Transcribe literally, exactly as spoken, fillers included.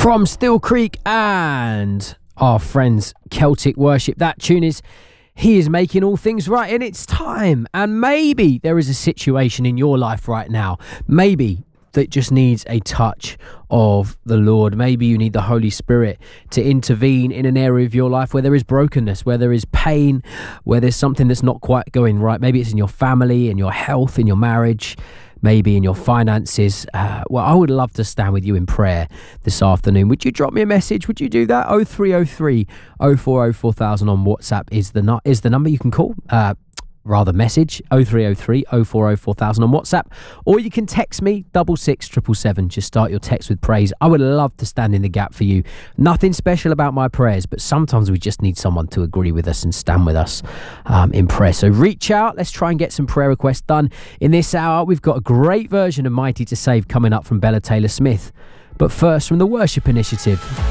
From Still Creek and our friends Celtic Worship. That tune is He is Making All Things Right, and it's time. And maybe there is a situation in your life right now, maybe that just needs a touch of the Lord. Maybe you need the Holy Spirit to intervene in an area of your life where there is brokenness, where there is pain, where there's something that's not quite going right. Maybe it's in your family, in your health, in your marriage, maybe in your finances. Uh, well, I would love to stand with you in prayer this afternoon. Would you drop me a message? Would you do that? oh three oh three, oh four oh four thousand on WhatsApp is the, nu- is the number you can call. Uh, rather message oh three oh three, oh four oh four thousand on WhatsApp, or you can text me double six triple seven. Just start your text with praise. I would love to stand in the gap for you. Nothing special about my prayers, but sometimes we just need someone to agree with us and stand with us um, in prayer. So reach out. Let's try and get some prayer requests done in this hour. We've got a great version of Mighty to Save coming up from Bella Taylor Smith, but first from the Worship Initiative,